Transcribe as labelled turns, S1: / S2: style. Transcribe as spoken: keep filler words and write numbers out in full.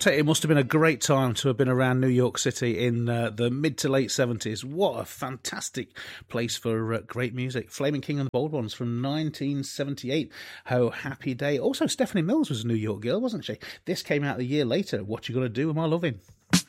S1: tell you, it must have been a great time to have been around New York City in uh, the mid to late seventies. What a fantastic place for uh, great music. Flaming King and the Bold Ones from nineteen seventy-eight. Oh, happy day. Also, Stephanie Mills was a New York girl, wasn't she? This came out a year later. What You Gonna Do With My Lovin'?